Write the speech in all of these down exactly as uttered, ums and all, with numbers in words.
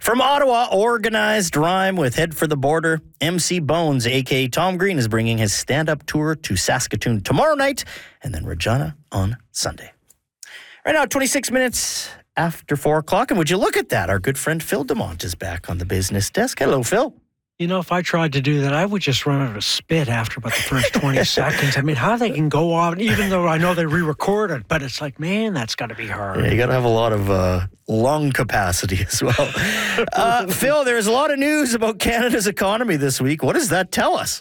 From Ottawa, organized rhyme with Head for the Border, M C Bones, a k a. Tom Green, is bringing his stand-up tour to Saskatoon tomorrow night and then Regina on Sunday. Right now, twenty-six minutes after four o'clock, and would you look at that? Our good friend Phil Dumont is back on the business desk. Hello, Phil. You know, if I tried to do that, I would just run out of spit after about the first twenty seconds. I mean, how they can go on, even though I know they re-record it, but it's like, man, that's got to be hard. Yeah, you got to have a lot of uh, lung capacity as well. uh, Phil, there's a lot of news about Canada's economy this week. What does that tell us?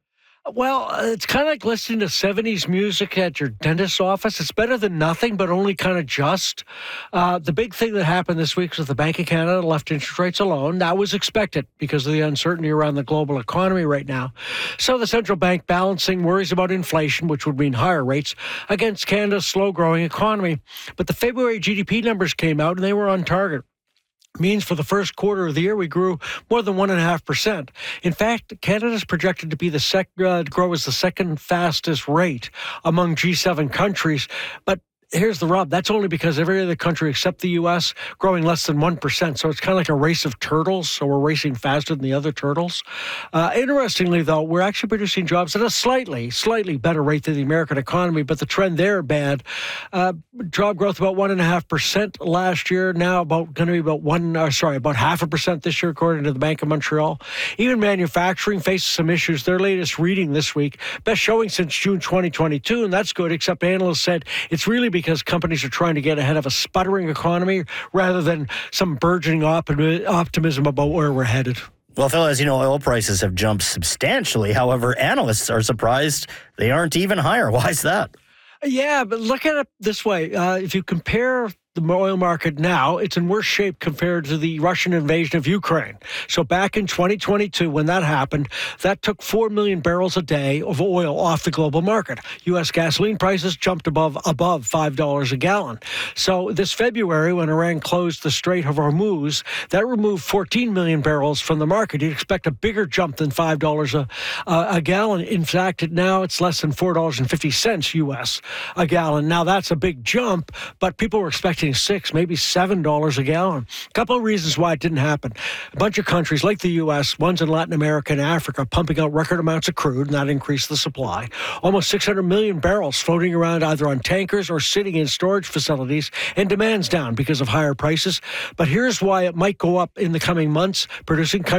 Well, uh, it's kind of like listening to seventies music at your dentist's office. It's better than nothing, but only kind of just. Uh, the big thing that happened this week was the Bank of Canada left interest rates alone. That was expected because of the uncertainty around the global economy right now. So the central bank balancing worries about inflation, which would mean higher rates, against Canada's slow-growing economy. But the February G D P numbers came out, and they were on target. Means for the first quarter of the year, we grew more than one and a half percent. In fact, Canada is projected to be the sec- uh, grow as the second fastest rate among G seven countries. But here's the rub. That's only because every other country except the U S growing less than one percent. So it's kind of like a race of turtles. So we're racing faster than the other turtles. Uh, interestingly, though, we're actually producing jobs at a slightly, slightly better rate than the American economy, but the trend there bad. Uh, job growth about one and a half percent last year. Now about going to be about one, uh, sorry, about half a percent this year, according to the Bank of Montreal. Even manufacturing faces some issues. Their latest reading this week, best showing since June twenty twenty-two, and that's good, except analysts said it's really because companies are trying to get ahead of a sputtering economy rather than some burgeoning optimi- optimism about where we're headed. Well, Phil, as you know, oil prices have jumped substantially. However, analysts are surprised they aren't even higher. Why is that? Yeah, but look at it this way. Uh, if you compare the oil market now, it's in worse shape compared to the Russian invasion of Ukraine. So back in twenty twenty-two, when that happened, that took four million barrels a day of oil off the global market. U S gasoline prices jumped above above five dollars a gallon. So this February, when Iran closed the Strait of Hormuz, that removed fourteen million barrels from the market. You'd expect a bigger jump than five dollars a, a, a gallon. In fact, now it's less than four dollars and fifty cents U S a gallon. Now that's a big jump, but people were expecting six, maybe seven dollars a gallon. A couple of reasons why it didn't happen. A bunch of countries like the U S, ones in Latin America and Africa, pumping out record amounts of crude, and that increased the supply. Almost six hundred million barrels floating around either on tankers or sitting in storage facilities, and demand's down because of higher prices. But here's why it might go up in the coming months. Producing countries